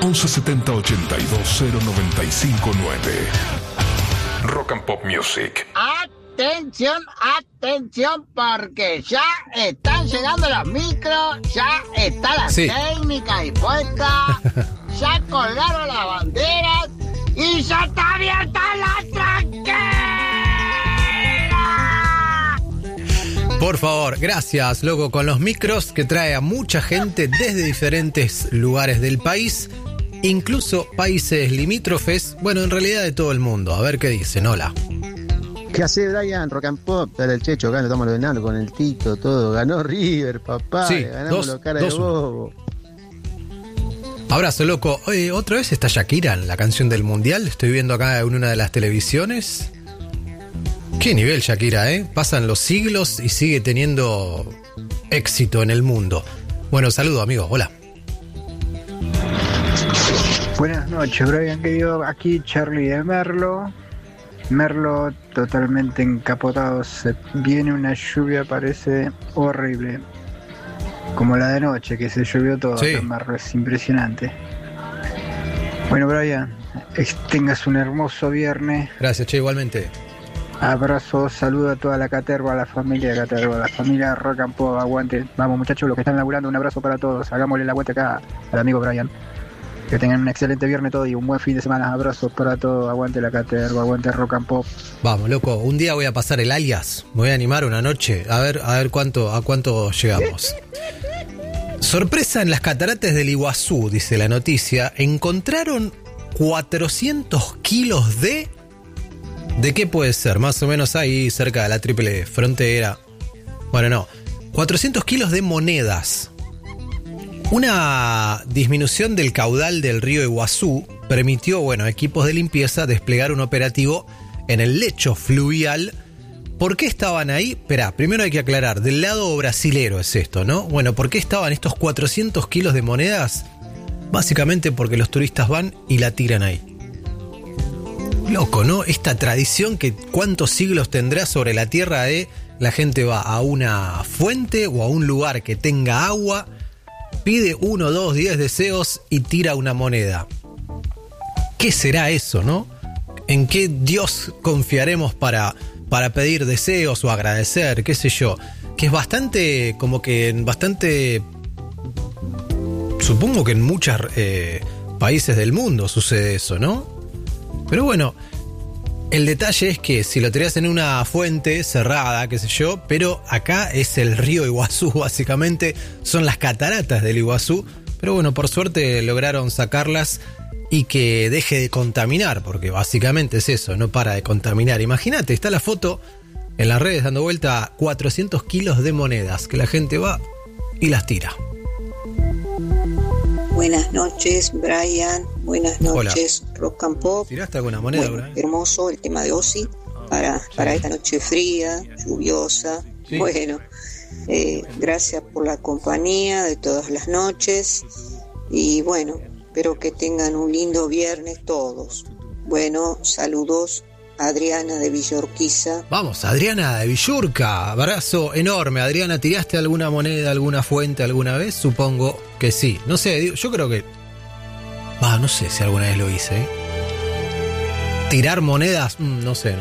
1170 82 0959. Rock and Pop Music. Atención, atención, porque ya están llegando los micros, ya está la técnica dispuesta, ya colgaron las banderas y ya está abierta la tranquera. Por favor, gracias, loco, con los micros que trae a mucha gente desde diferentes lugares del país, incluso países limítrofes, bueno, en realidad de todo el mundo. A ver qué dicen. Hola. ¿Qué hace Brian? Rock and Pop, dale el Checho, acá lo estamos ordenando con el Tito, todo. Ganó River, papá, sí, ganamos los cara de bobo. Abrazo, loco. Oye, ¿otra vez está Shakira en la canción del Mundial? Estoy viendo acá en una de las televisiones. Qué nivel Shakira, ¿eh? Pasan los siglos y sigue teniendo éxito en el mundo. Bueno, saludo, amigo. Hola. Buenas noches, Brian, querido. Aquí Charlie de Merlo. Merlo totalmente encapotado. Se viene una lluvia, parece horrible. Como la de noche, que se llovió todo. Sí. En Merlo, es impresionante. Bueno, Brian, tengas un hermoso viernes. Gracias, che, igualmente. Abrazo, saludo a toda la caterva, a la familia de caterva, a la familia Rock and Pop, aguante. Vamos, muchachos, los que están laburando, un abrazo para todos. Hagámosle el aguante acá al amigo Brian. Que tengan un excelente viernes todo y un buen fin de semana. Abrazos para todos. Aguante la caterva, aguante Rock and Pop. Vamos, loco. Un día voy a pasar el alias. Me voy a animar una noche. A ver a cuánto llegamos. Sorpresa en las cataratas del Iguazú, dice la noticia. Encontraron 400 kilos de... ¿De qué puede ser? Más o menos ahí cerca de la triple frontera. Bueno, no. 400 kilos de monedas. Una disminución del caudal del río Iguazú permitió, bueno, equipos de limpieza desplegar un operativo en el lecho fluvial. ¿Por qué estaban ahí? Esperá, primero hay que aclarar, del lado brasilero es esto, ¿no? Bueno, ¿por qué estaban estos 400 kilos de monedas? Básicamente porque los turistas van y la tiran ahí. Loco, ¿no? Esta tradición que cuántos siglos tendrá sobre la tierra de la gente va a una fuente o a un lugar que tenga agua, pide 1, 2, 10 deseos y tira una moneda. ¿Qué será eso, no? ¿En qué Dios confiaremos para pedir deseos o agradecer? ¿Qué sé yo? Que es bastante, como que bastante... Supongo que en muchos países del mundo sucede eso, ¿no? Pero bueno, el detalle es que si lo tiras en una fuente cerrada, qué sé yo, pero acá es el río Iguazú, básicamente son las cataratas del Iguazú, pero bueno, por suerte lograron sacarlas y que deje de contaminar, porque básicamente es eso, no para de contaminar. Imagínate, está la foto en las redes dando vuelta 400 kilos de monedas, que la gente va y las tira. Buenas noches, Brian. Buenas noches, hola. Rock and Pop. ¿Tiraste alguna moneda? Bueno, hermoso el tema de Ozzy para esta noche fría, lluviosa. Sí. Bueno, gracias por la compañía de todas las noches. Y bueno, espero que tengan un lindo viernes todos. Bueno, saludos. Adriana de Villorquiza. Vamos, Adriana de Villurca. Abrazo enorme. Adriana, ¿tiraste alguna moneda, alguna fuente alguna vez? Supongo que sí. No sé, yo creo que... no sé si alguna vez lo hice. ¿Tirar monedas? No sé.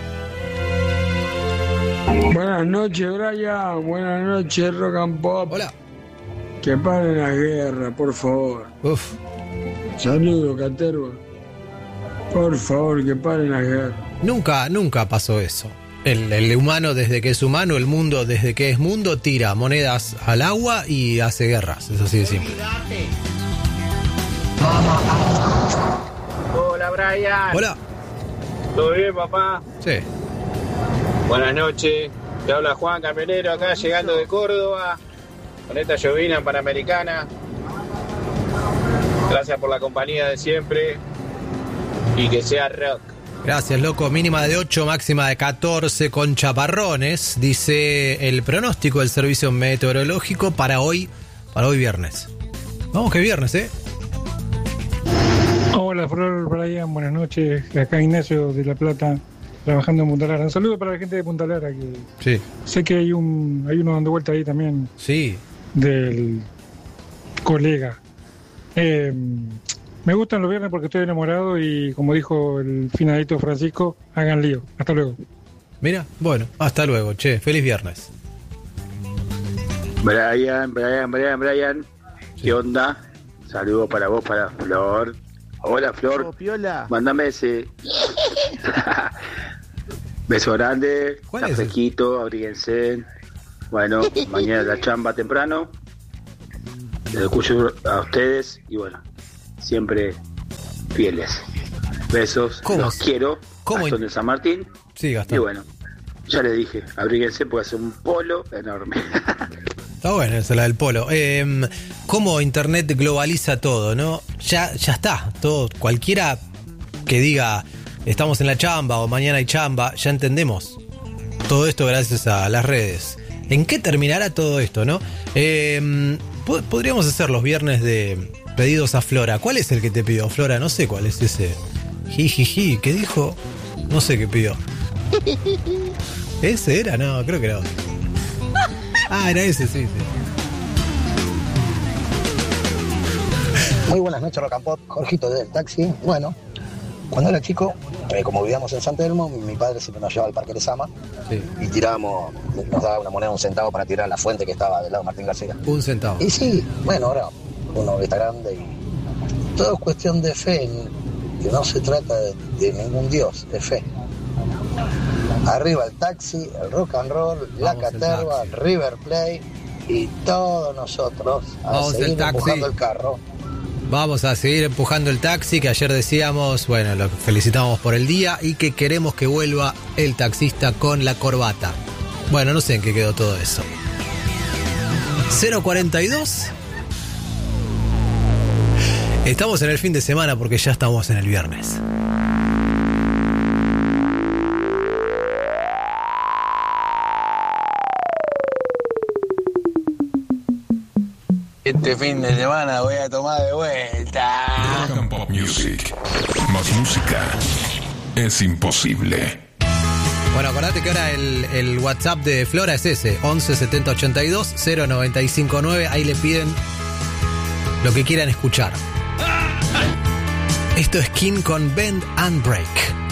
Buenas noches, Brian. Buenas noches, Rock and Pop. Hola. Que paren la guerra, por favor. Uf. Saludos, Caterva. Por favor, que paren la guerra. Nunca pasó eso. El humano, desde que es humano, el mundo, desde que es mundo, tira monedas al agua y hace guerras. Es así de simple. Hola, Brian. Hola. ¿Todo bien, papá? Sí. Buenas noches. Te habla Juan Camionero acá, llegando de Córdoba, con esta llovina panamericana. Gracias por la compañía de siempre. Y que sea rock. Gracias, loco. Mínima de 8, máxima de 14 con chaparrones, dice el pronóstico del servicio meteorológico para hoy viernes. Vamos que viernes, ¿eh? Hola, Brian, buenas noches. Acá Ignacio de La Plata, trabajando en Punta Lara. Un saludo para la gente de Punta Lara, que sí. Sé que hay uno dando vuelta ahí también. Sí. Del colega. Me gustan los viernes porque estoy enamorado y como dijo el finadito Francisco, hagan lío. Hasta luego. Mira, bueno, hasta luego, che. Feliz viernes. Brian. ¿Qué onda? Saludos para vos, para Flor. Hola, Flor. Piola. Mándame ese. Beso grande. ¿Cuál está fresquito, abríguense. Bueno, mañana la chamba temprano. Les escucho a ustedes y bueno, siempre fieles. Besos, los quiero. Gastón de San Martín. Sí, Gastón. Y bueno, ya les dije, abríguense porque hace un polo enorme. Está bueno esa la del polo. Cómo Internet globaliza todo, ¿no? Ya está. Todo, cualquiera que diga estamos en la chamba o mañana hay chamba, ya entendemos. Todo esto gracias a las redes. ¿En qué terminará todo esto, no? Podríamos hacer los viernes de pedidos a Flora. ¿Cuál es el que te pidió, Flora? No sé cuál es ese. Jijiji, ¿qué dijo? No sé qué pidió. ¿Ese era? No, creo que era otro. Ah, era ese, sí. Muy buenas noches, Rock and Pop. Jorgito del taxi. Bueno, cuando era chico, como vivíamos en San Telmo, mi padre siempre nos llevaba al Parque Lezama y tirábamos, nos daba una moneda, 1 centavo para tirar a la fuente que estaba del lado de Martín García. 1 centavo. Y sí, bueno, ahora uno está grande y todo es cuestión de fe, que no se trata de ningún dios, de fe. Arriba el taxi, el rock and roll, la caterva, el River Plate y todos nosotros a seguir empujando el carro. Vamos a seguir empujando el taxi, que ayer decíamos, bueno, lo felicitamos por el día y que queremos que vuelva el taxista con la corbata. Bueno, no sé en qué quedó todo eso. 042. Estamos en el fin de semana porque ya estamos en el viernes. Este fin de semana voy a tomar de vuelta. Rock and Pop Music. Más música es imposible. Bueno, acordate que ahora el WhatsApp de Flora es ese, 11 70 82 0959. Ahí le piden lo que quieran escuchar. Esto es King con Bend and Break.